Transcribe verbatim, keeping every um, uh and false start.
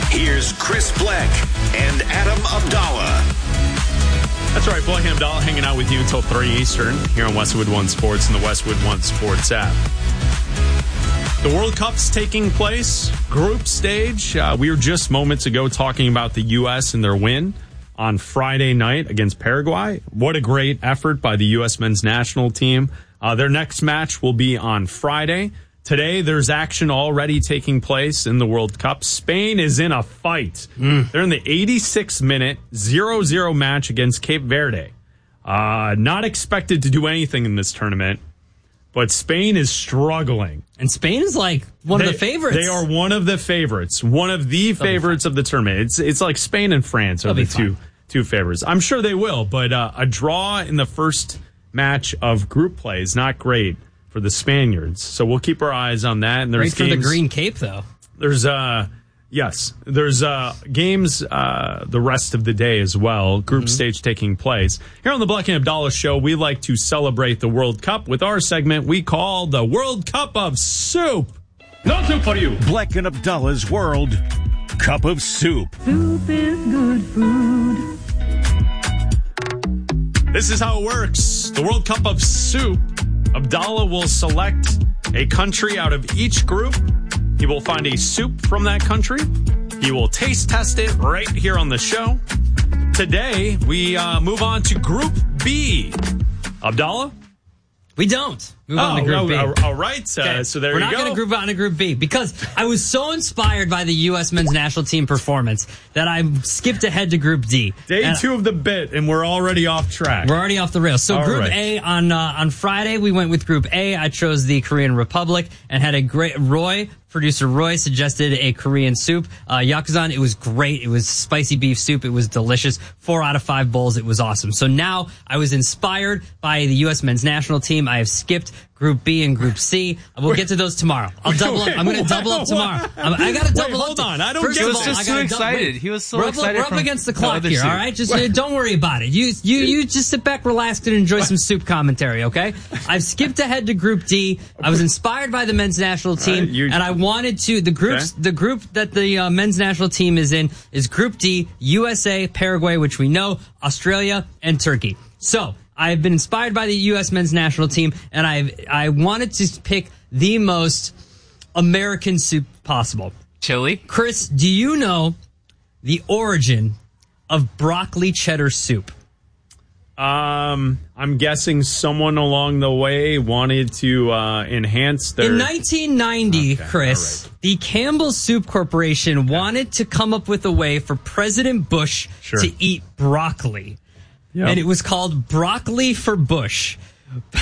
Here's Chris Bleck and Adam Abdallah. That's right, Bleck and Abdallah hanging out with you until three Eastern here on Westwood One Sports and the Westwood One Sports app. The World Cup's taking place, group stage. Uh, we were just moments ago talking about the U S and their win on Friday night against Paraguay. What a great effort by the U S men's national team. Uh, their next match will be on Friday. Today, there's action already taking place in the World Cup. Spain is in a fight. Mm. They're in the eighty-sixth minute, zero zero match against Cape Verde. Uh, not expected to do anything in this tournament, but Spain is struggling. And Spain is like one they, of the favorites. They are one of the favorites. One of the They'll favorites of the tournament. It's it's like Spain and France are They'll the two, two favorites. I'm sure they will, but uh, a draw in the first match of group play is not great for the Spaniards. So we'll keep our eyes on that. And there's Great for games, the Green Cape, though. There's, uh, yes, there's uh, games uh, the rest of the day as well. Group mm-hmm. stage taking place. Here on the Bleck and Abdallah Show, we like to celebrate the World Cup with our segment we call the World Cup of Soup. No soup for you. Bleck and Abdallah's World Cup of Soup. Soup is good food. This is how it works. The World Cup of Soup. Abdallah will select a country out of each group. He will find a soup from that country. He will taste test it right here on the show. Today, we uh, move on to Group B. Abdallah? We don't. Move oh, on to Group oh, B. All right. Uh, okay. So there We're you go. go. We're not going to group on to Group B because I was so inspired by the U S men's national team performance that I skipped ahead to Group D. Day and two of the bit, and we're already off track. We're already off the rails. So all Group right. A on uh, on Friday, we went with Group A. I chose the Korean Republic and had a great Roy. Producer Roy suggested a Korean soup. Uh, Yakuzan, it was great. It was spicy beef soup. It was delicious. Four out of five bowls. It was awesome. So now I was inspired by the U S men's national team. I have skipped Group B and Group C. We'll get to those tomorrow. I'll double up. I'm going to double up tomorrow. I'm, I got to double Wait, up. hold on. I don't First get of it. all, He was just I too gotta excited. Double, he was so we're excited. Up, we're from up against the the clock other here, soup. all right? Just uh, don't worry about it. You you you just sit back, relax, and enjoy some soup commentary, okay? I've skipped ahead to Group D. I was inspired by the men's national team, right, you, and I wanted to. The groups, okay. the group that the uh, men's national team is in is Group D: U S A, Paraguay, which we know, Australia, and Turkey. So I've been inspired by the U S men's national team, and I I wanted to pick the most American soup possible. Chili? Chris, do you know the origin of broccoli cheddar soup? Um, I'm guessing someone along the way wanted to uh, enhance their... In nineteen ninety, okay, Chris, right. the Campbell Soup Corporation okay. wanted to come up with a way for President Bush sure. to eat broccoli. Yep. And it was called Broccoli for Bush.